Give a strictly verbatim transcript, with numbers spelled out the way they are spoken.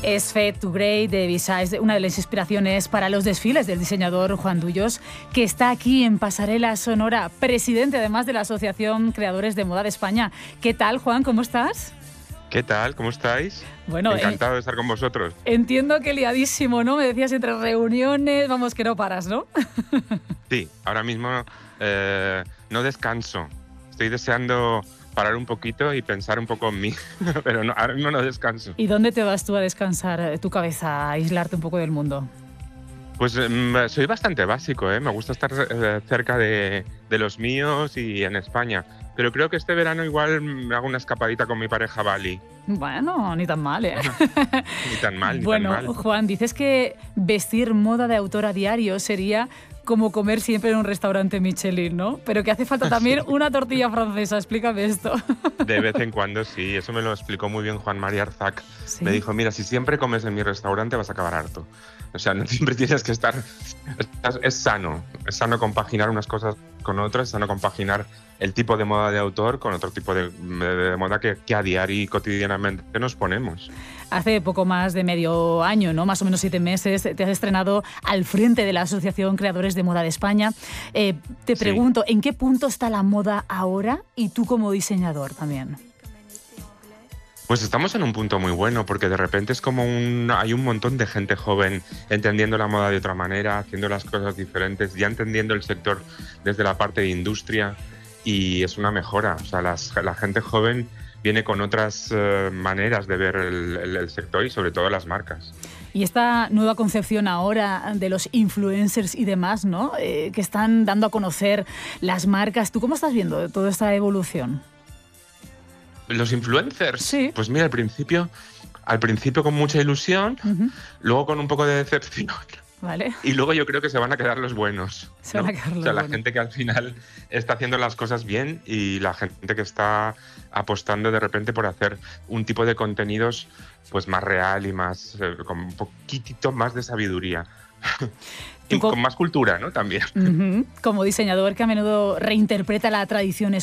Es Fade to Grey de Visa, es una de las inspiraciones para los desfiles del diseñador Juan Dullos, que está aquí en Pasarela Sonora, presidente además de la Asociación Creadores de Moda de España. ¿Qué tal, Juan? ¿Cómo estás? ¿Qué tal? ¿Cómo estáis? Bueno, encantado eh, de estar con vosotros. Entiendo que liadísimo, ¿no? Me decías entre reuniones, vamos, que no paras, ¿no? Sí, ahora mismo eh, no descanso. Estoy deseando parar un poquito y pensar un poco en mí, pero no, ahora mismo no descanso. ¿Y dónde te vas tú a descansar tu cabeza, a aislarte un poco del mundo? Pues eh, soy bastante básico, ¿eh? Me gusta estar eh, cerca de, de los míos y en España. Pero creo que este verano igual me hago una escapadita con mi pareja a Bali. Bueno, ni tan mal, ¿eh? Ni tan mal, ni bueno, tan mal. Juan, dices que vestir moda de autor a diario sería como comer siempre en un restaurante Michelin, ¿no? Pero que hace falta también una tortilla francesa. Explícame esto. De vez en cuando sí, eso me lo explicó muy bien Juan María Arzac. ¿Sí? Me dijo, mira, si siempre comes en mi restaurante vas a acabar harto. O sea, no siempre tienes que estar... Es, es sano, es sano compaginar unas cosas con otras, es sano compaginar el tipo de moda de autor con otro tipo de, de, de moda que, que a diario y cotidianamente nos ponemos. Hace poco más de medio año, ¿no? Más o menos siete meses, te has estrenado al frente de la Asociación Creadores de Moda de España. Eh, te pregunto, sí. ¿En qué punto está la moda ahora y tú como diseñador también? Pues estamos en un punto muy bueno, porque de repente es como un, hay un montón de gente joven entendiendo la moda de otra manera, haciendo las cosas diferentes, ya entendiendo el sector desde la parte de industria, y es una mejora. O sea, las, la gente joven viene con otras uh, maneras de ver el, el, el sector y sobre todo las marcas. Y esta nueva concepción ahora de los influencers y demás, ¿no? Eh, que están dando a conocer las marcas. ¿Tú cómo estás viendo toda esta evolución? ¿Los influencers? Sí. Pues mira, al principio, al principio con mucha ilusión, uh-huh. luego con un poco de decepción. Vale. Y luego yo creo que se van a quedar los buenos. Se van ¿no? a quedar los o sea, la buenos. gente que al final está haciendo las cosas bien y la gente que está apostando de repente por hacer un tipo de contenidos pues más real y más eh, con un poquitito más de sabiduría. Y con más cultura, ¿no? También. Uh-huh. Como diseñador que a menudo reinterpreta la tradición